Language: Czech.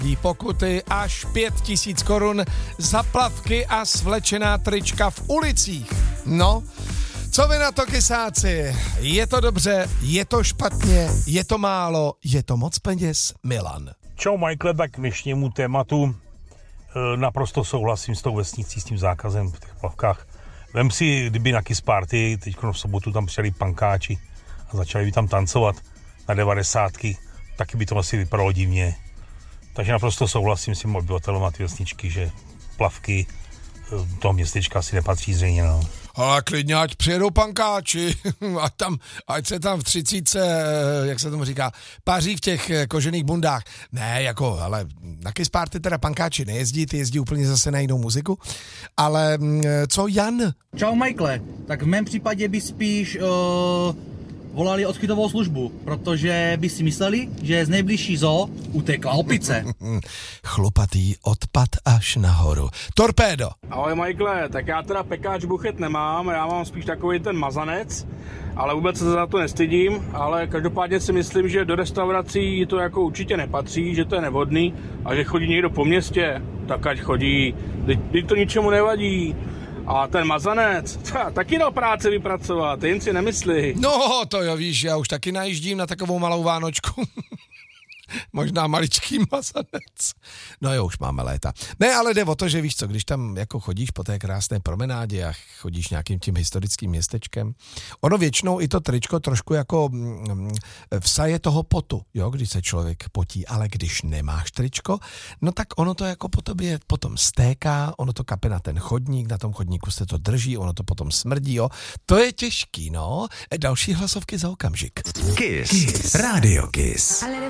Pokuty až 5 000 korun za plavky a svlečená trička v ulicích. No, co vy na to, kysáci? Je to dobře, je to špatně, je to málo, je to moc peněz? Milan. Čau Michael, tak k dnešnímu tématu naprosto souhlasím s tou vesnicí, s tím zákazem v těch plavkách. Vem si, kdyby na Kiss Party, teď v sobotu tam přijeli pankáči a začali by tam tancovat na 90, taky by to asi vypadalo divně. Takže naprosto souhlasím s tím obyvatelem a ty vesničky, že plavky toho městečka asi nepatří zřejmě, no. Ale klidně, ať přijedou pankáči, ať se tam v 30, jak se tomu říká, paří v těch kožených bundách. Ne, ale na Kiss Party teda pankáči nejezdí, ty jezdí úplně zase na jinou muziku. Ale co Jan? Čau Michaele, tak v mém případě by spíš volali odchytovou službu, protože by si mysleli, že z nejbližší zoo utekla opice. Chlupatý odpad až nahoru. Torpédo. Ahoj Michaele, tak já teda pekáč buchet nemám, já mám spíš takový ten mazanec, ale vůbec se za to nestydím, ale každopádně si myslím, že do restaurací to jako určitě nepatří, že to je nevhodný a že chodí někdo po městě, tak ať chodí, teď to ničemu nevadí. A ten mazanec, taky dal práci vypracovat, jen si nemyslí. No, to jo, víš, já už taky najíždím na takovou malou Vánočku. Možná maličký mazanec. No jo, už máme léta. Ne, ale jde o to, že víš co, když tam jako chodíš po té krásné promenádě a chodíš nějakým tím historickým městečkem, ono většinou i to tričko trošku jako vsaje toho potu, jo, když se člověk potí, ale když nemáš tričko, no tak ono to jako po tobě potom stéká, ono to kape na ten chodník, na tom chodníku se to drží, ono to potom smrdí, jo. To je těžký, no. Další hlasovky za okamžik. Kiss. Rádio Kiss.